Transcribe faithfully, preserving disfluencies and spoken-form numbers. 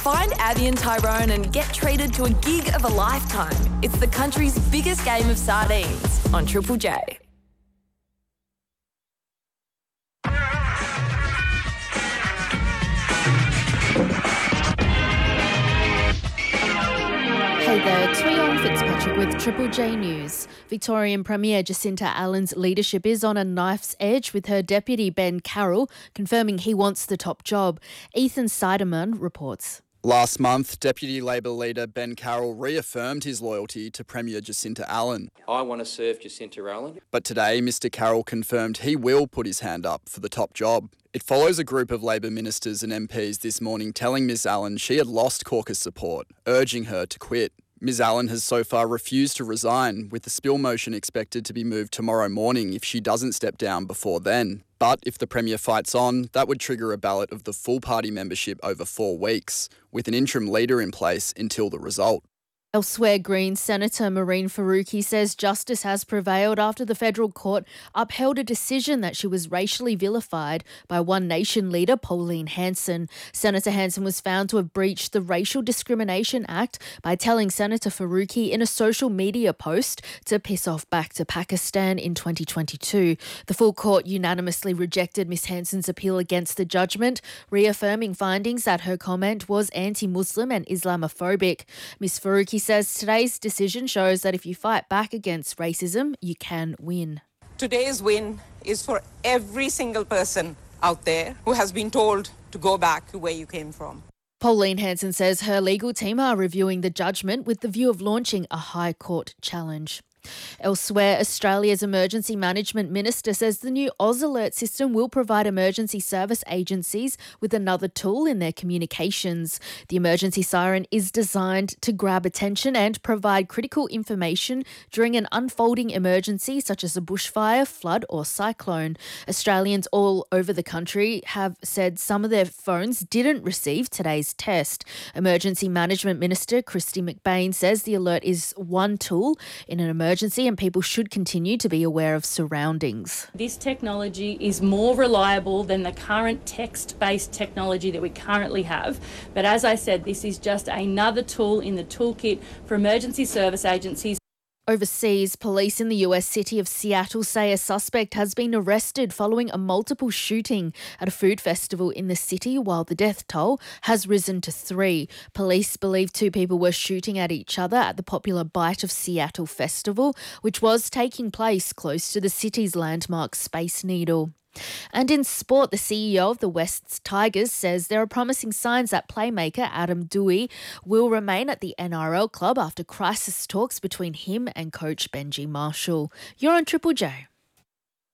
Find Abby and Tyrone and get treated to a gig of a lifetime. It's the country's biggest game of sardines on Triple J. Hey there, Tweon Fitzpatrick with Triple J News. Victorian Premier Jacinta Allen's leadership is on a knife's edge with her deputy Ben Carroll confirming he wants the top job. Ethan Seidemann reports. Last month, Deputy Labor leader Ben Carroll reaffirmed his loyalty to Premier Jacinta Allen. I want to serve Jacinta Allen. But today, Mr Carroll confirmed he will put his hand up for the top job. It follows a group of Labor ministers and M Ps this morning telling Ms Allen she had lost caucus support, urging her to quit. Ms Allen has so far refused to resign, with the spill motion expected to be moved tomorrow morning if she doesn't step down before then. But if the Premier fights on, that would trigger a ballot of the full party membership over four weeks, with an interim leader in place until the result. Elsewhere, Greens Senator Mehreen Faruqi says justice has prevailed after the federal court upheld a decision that she was racially vilified by One Nation leader Pauline Hanson. Senator Hanson was found to have breached the Racial Discrimination Act by telling Senator Faruqi in a social media post to piss off back to Pakistan in twenty twenty-two. The full court unanimously rejected Miss Hanson's appeal against the judgment, reaffirming findings that her comment was anti-Muslim and Islamophobic. Miss Faruqi says today's decision shows that if you fight back against racism, you can win. Today's win is for every single person out there who has been told to go back to where you came from. Pauline Hanson says her legal team are reviewing the judgment with the view of launching a High Court challenge. Elsewhere, Australia's Emergency Management Minister says the new Oz Alert system will provide emergency service agencies with another tool in their communications. The emergency siren is designed to grab attention and provide critical information during an unfolding emergency such as a bushfire, flood or cyclone. Australians all over the country have said some of their phones didn't receive today's test. Emergency Management Minister Kristy McBain says the alert is one tool in an emergency and people should continue to be aware of surroundings. This technology is more reliable than the current text-based technology that we currently have. But as I said, this is just another tool in the toolkit for emergency service agencies. Overseas, police in the U S city of Seattle say a suspect has been arrested following a multiple shooting at a food festival in the city, while the death toll has risen to three. Police believe two people were shooting at each other at the popular Bite of Seattle festival, which was taking place close to the city's landmark Space Needle. And in sport, the C E O of the Wests Tigers says there are promising signs that playmaker Adam Doueihi will remain at the N R L club after crisis talks between him and coach Benji Marshall. You're on Triple J.